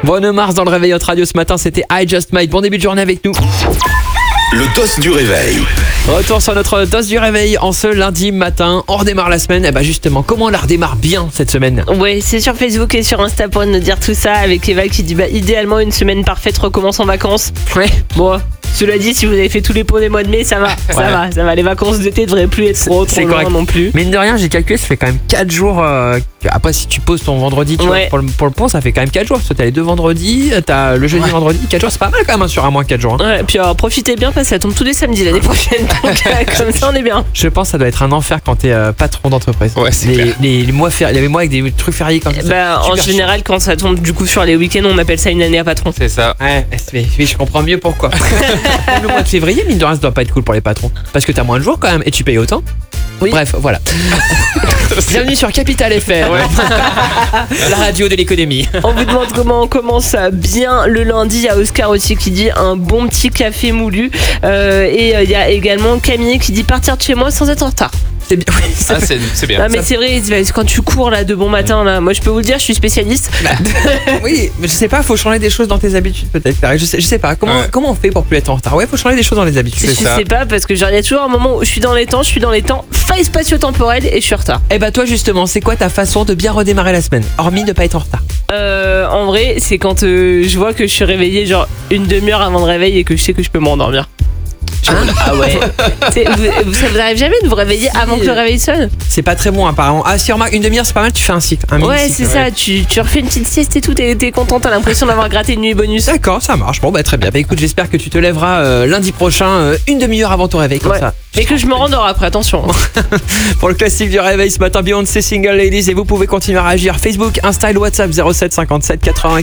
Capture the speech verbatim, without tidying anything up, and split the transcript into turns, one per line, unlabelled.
Bruno Mars dans le réveil Hot Radio ce matin, c'était I Just Might. Bon début de journée avec nous.
Le dos du réveil.
Retour sur notre dose du réveil en ce lundi matin. On redémarre la semaine. Et bah justement, comment on la redémarre bien cette semaine?
Ouais, c'est sur Facebook et sur Insta pour nous dire tout ça, avec Eva qui dit bah idéalement une semaine parfaite recommence en vacances.
Ouais.
Bon, cela dit, si vous avez fait tous les ponts des mois de mai, ça va, ça
Ouais.
va, ça va. Les vacances d'été devraient plus être trop, trop
C'est
loin
correct.
non plus.
Mine de rien, j'ai calculé, ça fait quand même quatre jours. euh, que- Après, si tu poses ton vendredi, tu
Ouais.
vois, pour, le, pour le pont, ça fait quand même quatre jours. Parce que t'as les deux vendredis, t'as le jeudi,
Ouais.
vendredi. quatre jours, c'est pas mal quand même hein, sur un mois, quatre jours. hein.
Ouais, puis alors, profitez bien parce que ça tombe tous les samedis l'année prochaine. Donc euh, comme ça, on est bien.
Je pense que ça doit être un enfer quand t'es euh, patron d'entreprise.
Ouais, c'est
les,
clair.
les, les mois fériés, il y avait mois avec des trucs fériés comme ça.
Bah, en
Super
général, quand ça tombe du coup sur les week-ends, on appelle ça une année à patron.
C'est ça.
Ouais, mais, mais je comprends mieux pourquoi. Le mois de février, mine de rien, ça doit pas être cool pour les patrons. Parce que t'as moins de jours quand même et tu payes autant.
Oui.
Bref, voilà. Bienvenue sur Capital F M, la radio de l'économie.
On vous demande comment on commence bien le lundi. Il y a Oscar aussi qui dit un bon petit café moulu. Euh, et euh, il y a également Camille qui dit partir de chez moi sans être en retard.
C'est bien. Oui, ça
Ah,
fait-
c'est c'est bien.
Non mais c'est vrai, c'est- quand tu cours là de bon matin là, moi je peux vous le dire, je suis spécialiste.
oui, mais je sais pas, faut changer des choses dans tes habitudes peut-être. Je sais, je sais pas, comment,
Ouais.
comment on fait pour plus être en retard? Ouais, faut changer des choses dans les habitudes.
Je
C'est ça.
sais pas parce que genre il y a toujours un moment où je suis dans les temps, je suis dans les temps, faille spatio-temporelle et je suis en retard.
Eh bah toi justement, c'est quoi ta façon de bien redémarrer la semaine? Hormis de pas être en retard.
Euh, en vrai, c'est quand euh, je vois que je suis réveillée genre une demi-heure avant le réveil et que je sais que je peux m'endormir. Ah ouais. C'est- vous, vous- ça vous arrive jamais de vous réveiller avant que le réveil sonne?
C'est pas très bon apparemment. Ah si, remarque, une demi-heure c'est pas mal, tu fais un cycle. Un
Ouais,
mini-cycle,
c'est ça, tu, tu refais une petite sieste et tout, t'es t'es content, t'as l'impression d'avoir gratté une nuit bonus.
D'accord, ça marche. Bon bah très bien. Bah écoute, j'espère que tu te lèveras euh, lundi prochain, euh, une demi-heure avant ton réveil, comme
Ouais.
ça.
Mais que je me rendors après, attention.
Pour le classique du réveil ce matin, Beyoncé Single Ladies, et vous pouvez continuer à réagir. Facebook, Insta et WhatsApp zéro sept cinquante-sept quatre-vingts